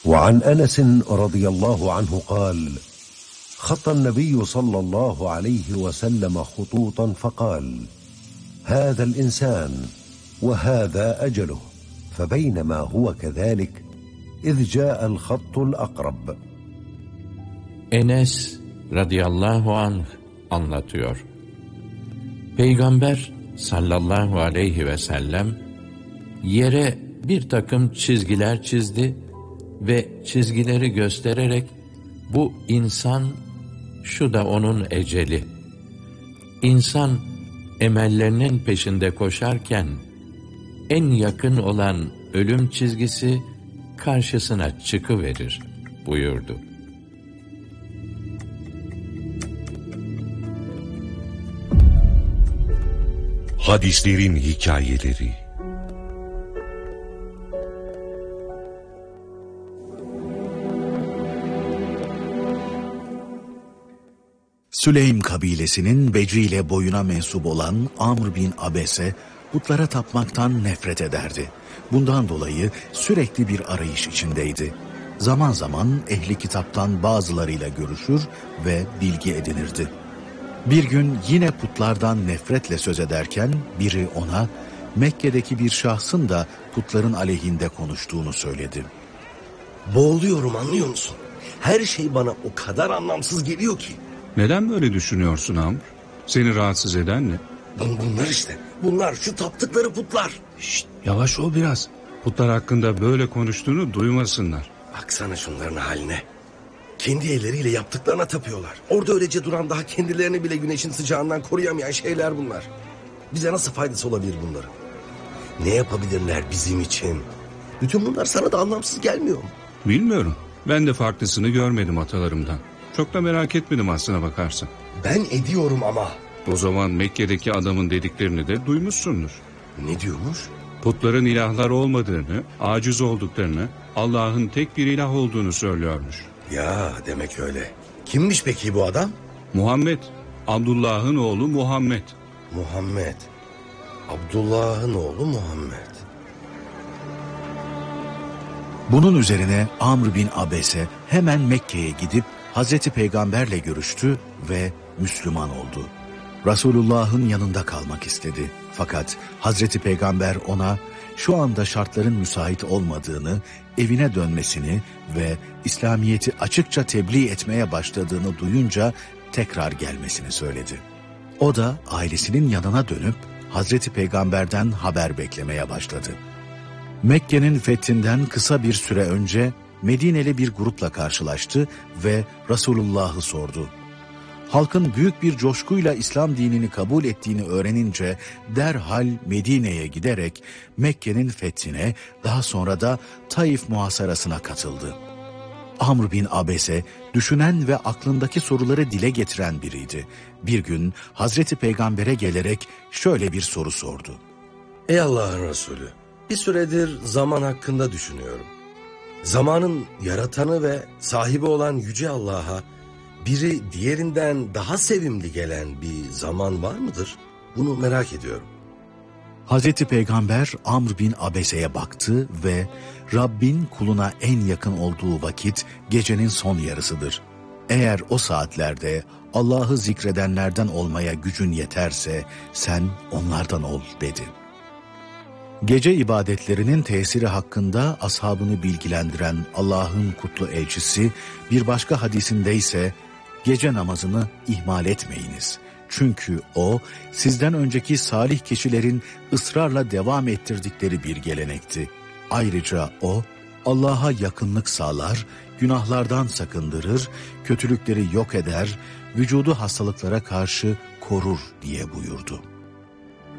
وعن أنس رضي الله عنه قال: خط النبي صلى الله عليه وسلم خطوطا فقال: هذا الإنسان وهذا أجله، فبينما هو كذلك إذ جاء الخط الأقرب. Enes radıyallahu anh anlatıyor. Peygamber sallallahu aleyhi ve sellem yere bir takım çizgiler çizdi ve çizgileri göstererek bu insan, şu da onun eceli. İnsan emellerinin peşinde koşarken en yakın olan ölüm çizgisi karşısına çıkıverir buyurdu. Hadislerin hikayeleri. Süleym kabilesinin Becri ile boyuna mensup olan Amr bin Abese putlara tapmaktan nefret ederdi. Bundan dolayı sürekli bir arayış içindeydi. Zaman zaman ehli kitaptan bazılarıyla görüşür ve bilgi edinirdi. Bir gün yine putlardan nefretle söz ederken biri ona Mekke'deki bir şahsın da putların aleyhinde konuştuğunu söyledi. Boğuluyorum, anlıyor musun? Her şey bana o kadar anlamsız geliyor ki. Neden böyle düşünüyorsun Amr? Seni rahatsız eden ne? Bunlar işte. Bunlar şu taptıkları putlar. Şşt, yavaş ol biraz. Putlar hakkında böyle konuştuğunu duymasınlar. Baksana şunların haline. Kendi elleriyle yaptıklarına tapıyorlar. Orada öylece duran, daha kendilerini bile güneşin sıcağından koruyamayan şeyler bunlar. Bize nasıl faydası olabilir bunların? Ne yapabilirler bizim için? Bütün bunlar sana da anlamsız gelmiyor mu? Bilmiyorum. Ben de farklısını görmedim atalarımdan. Çok da merak etmedim aslına bakarsan. Ben ediyorum ama. O zaman Mekke'deki adamın dediklerini de duymuşsundur. Ne diyormuş? Putların ilahlar olmadığını, aciz olduklarını, Allah'ın tek bir ilah olduğunu söylüyormuş. Ya demek öyle. Kimmiş peki bu adam? Muhammed, Abdullah'ın oğlu Muhammed. Muhammed. Abdullah'ın oğlu Muhammed. Bunun üzerine Amr bin Abese hemen Mekke'ye gidip Hazreti Peygamberle görüştü ve Müslüman oldu. Resulullah'ın yanında kalmak istedi. Fakat Hazreti Peygamber ona şu anda şartların müsait olmadığını, evine dönmesini ve İslamiyet'i açıkça tebliğ etmeye başladığını duyunca tekrar gelmesini söyledi. O da ailesinin yanına dönüp Hazreti Peygamber'den haber beklemeye başladı. Mekke'nin fethinden kısa bir süre önce Medineli bir grupla karşılaştı ve Resulullah'ı sordu. Halkın büyük bir coşkuyla İslam dinini kabul ettiğini öğrenince derhal Medine'ye giderek Mekke'nin fethine, daha sonra da Taif muhasarasına katıldı. Amr bin Abese düşünen ve aklındaki soruları dile getiren biriydi. Bir gün Hazreti Peygamber'e gelerek şöyle bir soru sordu. Ey Allah'ın Resulü, bir süredir zaman hakkında düşünüyorum. Zamanın yaratanı ve sahibi olan Yüce Allah'a biri diğerinden daha sevimli gelen bir zaman var mıdır? Bunu merak ediyorum. Hazreti Peygamber Amr bin Abese'ye baktı ve Rabbin kuluna en yakın olduğu vakit gecenin son yarısıdır. Eğer o saatlerde Allah'ı zikredenlerden olmaya gücün yeterse sen onlardan ol dedi. Gece ibadetlerinin tesiri hakkında ashabını bilgilendiren Allah'ın kutlu elçisi bir başka hadisinde ise gece namazını ihmal etmeyiniz. Çünkü o sizden önceki salih kişilerin ısrarla devam ettirdikleri bir gelenekti. Ayrıca o Allah'a yakınlık sağlar, günahlardan sakındırır, kötülükleri yok eder, vücudu hastalıklara karşı korur diye buyurdu.